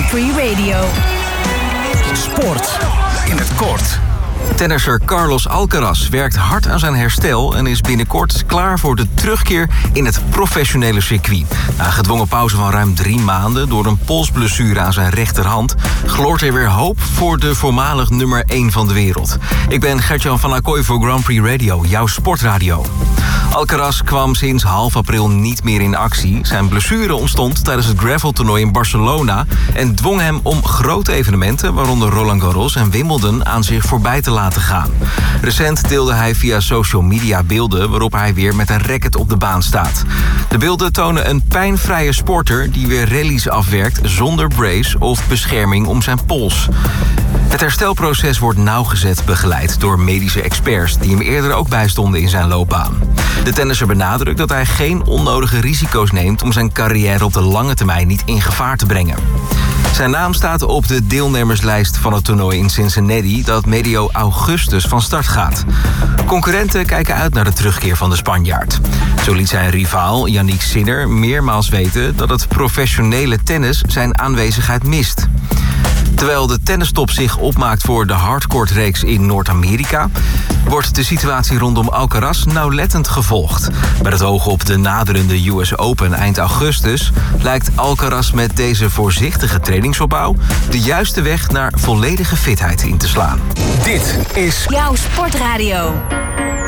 Prix Radio. Sport in het kort. Tennisser Carlos Alcaraz werkt hard aan zijn herstel en is binnenkort klaar voor de terugkeer in het professionele circuit. Na een gedwongen pauze van ruim 3 maanden door een polsblessure aan zijn rechterhand gloort er weer hoop voor de voormalig nummer 1 van de wereld. Ik ben Gert-Jan van Acquoy voor Grand Prix Radio, jouw sportradio. Alcaraz kwam sinds half april niet meer in actie. Zijn blessure ontstond tijdens het graveltoernooi in Barcelona en dwong hem om grote evenementen, waaronder Roland Garros en Wimbledon, aan zich voorbij te laten gaan. Recent deelde hij via social media beelden waarop hij weer met een racket op de baan staat. De beelden tonen een pijnvrije sporter die weer rallies afwerkt zonder brace of bescherming om zijn pols. Het herstelproces wordt nauwgezet begeleid door medische experts die hem eerder ook bijstonden in zijn loopbaan. De tennisser benadrukt dat hij geen onnodige risico's neemt om zijn carrière op de lange termijn niet in gevaar te brengen. Zijn naam staat op de deelnemerslijst van het toernooi in Cincinnati dat medio augustus van start gaat. Concurrenten kijken uit naar de terugkeer van de Spanjaard. Zo liet zijn rivaal Yannick Sinner meermaals weten dat het professionele tennis zijn aanwezigheid mist. Terwijl de tennistop zich opmaakt voor de hardcourt-reeks in Noord-Amerika, wordt de situatie rondom Alcaraz nauwlettend gevolgd. Met het oog op de naderende US Open eind augustus lijkt Alcaraz met deze voorzichtige trainingsopbouw de juiste weg naar volledige fitheid in te slaan. Dit is Jouw sportradio.